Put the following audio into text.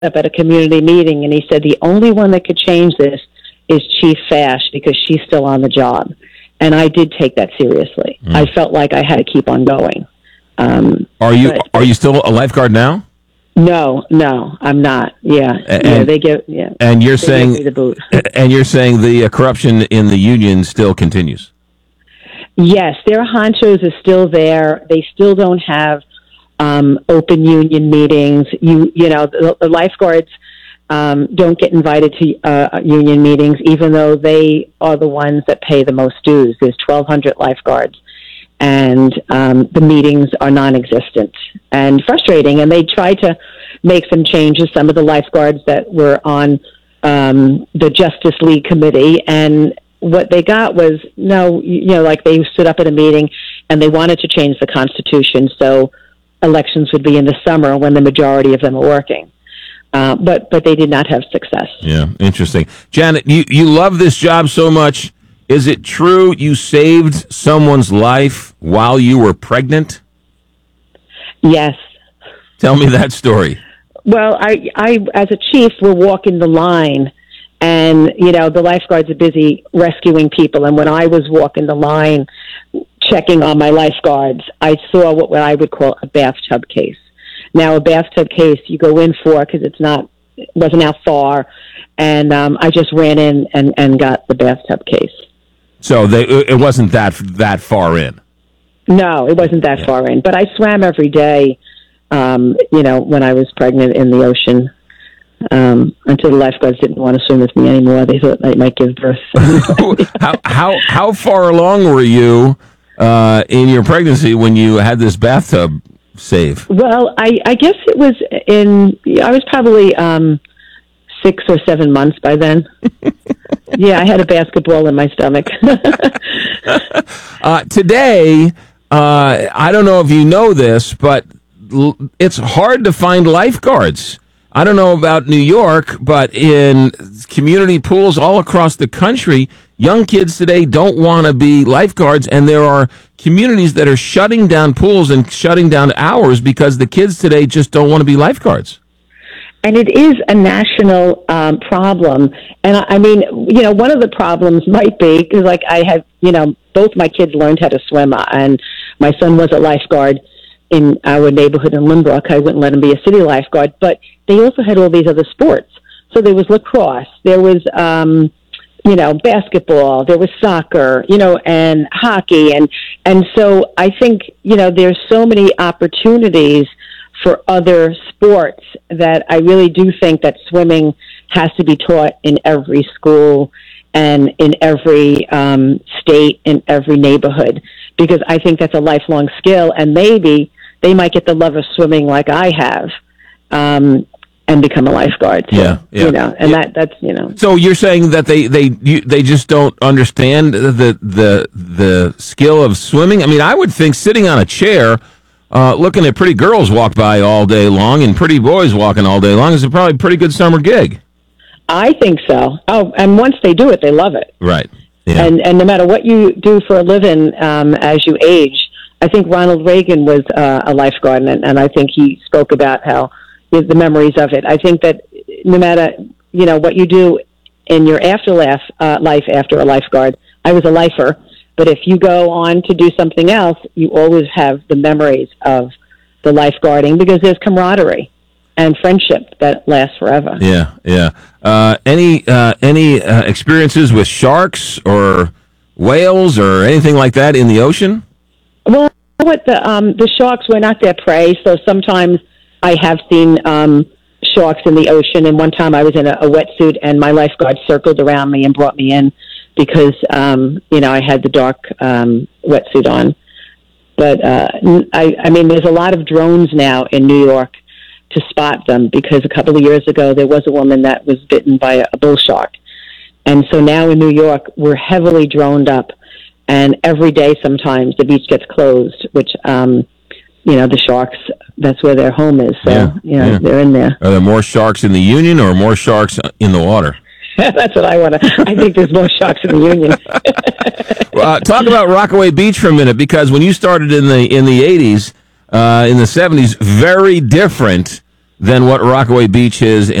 up at a community meeting, and he said the only one that could change this is Chief Fash, because she's still on the job. And I did take that seriously. I felt like I had to keep on going. Are you still a lifeguard now? No, I'm not. Yeah, they give. Yeah, and you're they saying give me the boot. And you're saying the corruption in the union still continues. Yes, their honchos are still there. They still don't have open union meetings. You know, the lifeguards don't get invited to union meetings, even though they are the ones that pay the most dues. There's 1,200 lifeguards, and the meetings are non-existent and frustrating. And they tried to make some changes. Some of the lifeguards that were on the Justice League committee, and what they got was, like they stood up at a meeting and they wanted to change the Constitution so elections would be in the summer when the majority of them are working. But they did not have success. Yeah, interesting. Janet, you love this job so much. Is it true you saved someone's life while you were pregnant? Yes. Tell me that story. Well, I as a chief, we're walking the line, and, the lifeguards are busy rescuing people. And when I was walking the line, checking on my lifeguards, I saw what I would call a bathtub case. Now, a bathtub case you go in for because it wasn't out far, and I just ran in and got the bathtub case. So it wasn't that far in. No, it wasn't that far in. But I swam every day, when I was pregnant in the ocean. Until the lifeguards didn't want to swim with me anymore. They thought I might give birth. How far along were you in your pregnancy when you had this bathtub save? Well, I guess it was I was probably 6 or 7 months by then. Yeah, I had a basketball in my stomach. Today, I don't know if you know this, but it's hard to find lifeguards. I don't know about New York, but in community pools all across the country, young kids today don't want to be lifeguards, and there are communities that are shutting down pools and shutting down hours because the kids today just don't want to be lifeguards. And it is a national problem. And I mean, one of the problems might be, because like I have, both my kids learned how to swim, and my son was a lifeguard in our neighborhood in Lynbrook. I wouldn't let him be a city lifeguard, but they also had all these other sports. So there was lacrosse, there was, basketball, there was soccer, and hockey. And so I think, there's so many opportunities for other sports that I really do think that swimming has to be taught in every school and in every state, in every neighborhood, because I think that's a lifelong skill, and maybe they might get the love of swimming like I have, and become a lifeguard. So, that's. So you're saying that they just don't understand the skill of swimming? I mean, I would think sitting on a chair, looking at pretty girls walk by all day long and pretty boys walking all day long is probably a pretty good summer gig. I think so. Oh, and once they do it, they love it. Right. Yeah. And no matter what you do for a living, as you age, I think Ronald Reagan was a lifeguard, and I think he spoke about how the memories of it. I think that no matter, what you do in your life after a lifeguard, I was a lifer, but if you go on to do something else, you always have the memories of the lifeguarding, because there's camaraderie and friendship that lasts forever. Yeah. Any experiences with sharks or whales or anything like that in the ocean? Well, the sharks were not their prey, so sometimes I have seen sharks in the ocean. And one time I was in a wetsuit, and my lifeguard circled around me and brought me in because I had the dark wetsuit on. But I mean, there's a lot of drones now in New York to spot them, because a couple of years ago there was a woman that was bitten by a bull shark, and so now in New York we're heavily droned up. And every day, sometimes the beach gets closed, which, the sharks, that's where their home is. So, they're in there. Are there more sharks in the Union or more sharks in the water? That's what I want to. I think there's more sharks in the Union. Talk about Rockaway Beach for a minute, because when you started in the 80s, in the 70s, very different than what Rockaway Beach is